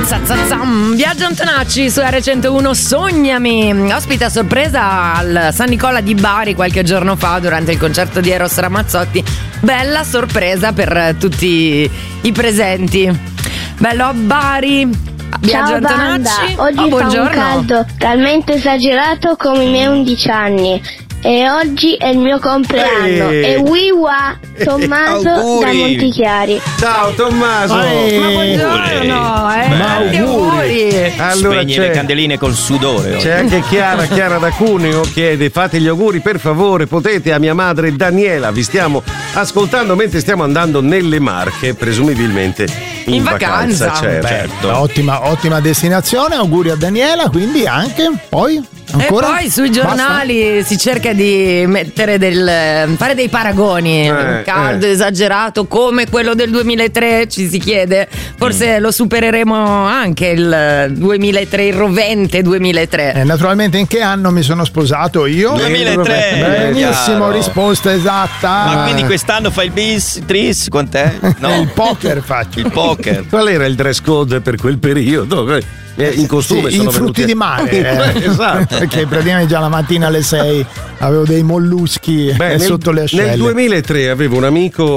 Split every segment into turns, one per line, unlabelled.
Viaggio Antonacci su R101 Sognami, ospite a sorpresa al San Nicola di Bari qualche giorno fa durante il concerto di Eros Ramazzotti. Bella sorpresa per tutti i presenti. Bello a Bari. Viaggio
Ciao
Antonacci.
banda, oggi fa un caldo talmente esagerato come i miei 11 anni e oggi è il mio compleanno e wiwa Tommaso da Montichiari.
Ciao Tommaso.
Ma buongiorno, tanti auguri.
Allora
Spegni le candeline col sudore.
C'è anche Chiara da Cuneo chiede: fate gli auguri per favore, potete, a mia madre Daniela. Vi stiamo ascoltando mentre stiamo andando nelle Marche, presumibilmente in vacanza. Certo.
Ottima destinazione, auguri a Daniela, quindi anche poi ancora?
E poi sui giornali si cerca di mettere fare dei paragoni, caldo esagerato come quello del 2003, ci si chiede, forse lo supereremo anche il 2003, il rovente 2003.
Naturalmente in che anno mi sono sposato io?
2003.
Benissimo, risposta esatta.
Ma quindi quest'anno fai il bis, tris, quant'è? No.
Il poker faccio.
Il poker.
Qual era il dress code per quel periodo? In costume sono
i frutti
venuti
di mare.
Esatto.
Perché praticamente già la mattina alle 6 avevo dei molluschi sotto le ascelle.
Nel 2003 avevo un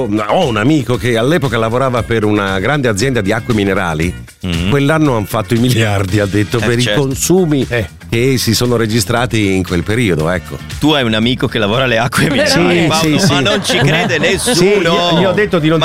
amico che all'epoca lavorava per una grande azienda di acque minerali. Quell'anno hanno fatto i miliardi, ha detto, per i consumi che si sono registrati in quel periodo, ecco.
Tu hai un amico che lavora alle acque minerali, Paolo,
sì.
ma non ci crede nessuno.
Sì, gli ho detto di non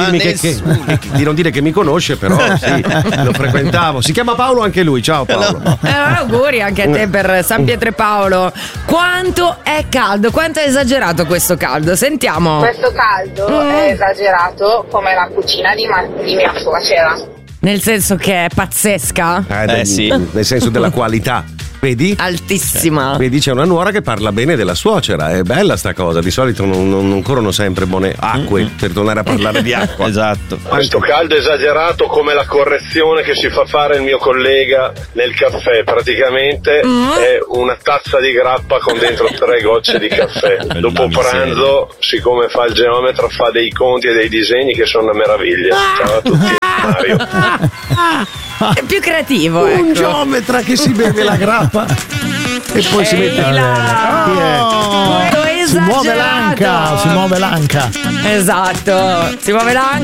di non dire che mi conosce, però sì, lo frequentavo. Si chiama Paolo anche lui. Ciao Paolo.
Auguri anche a te per San Pietro Quanto è caldo? Quanto è esagerato questo caldo? Sentiamo.
Questo caldo è esagerato come la cucina di mia suocera.
Nel senso che è pazzesca?
Sì.
Nel senso della qualità. Vedi?
Altissima.
Vedi, c'è una nuora che parla bene della suocera. È bella sta cosa. Di solito non corrono sempre buone acque per tornare a parlare di acqua.
Esatto.
Questo caldo esagerato come la correzione che si fa fare il mio collega nel caffè. Praticamente è una tazza di grappa con dentro 3 gocce di caffè. Dopo pranzo, siccome fa il geometra, fa dei conti e dei disegni che sono una meraviglia. Ciao a tutti, Mario.
È più creativo,
Un geometra che si beve la grappa e poi si mette
Si muove l'anca.
Esatto, si muove l'anca.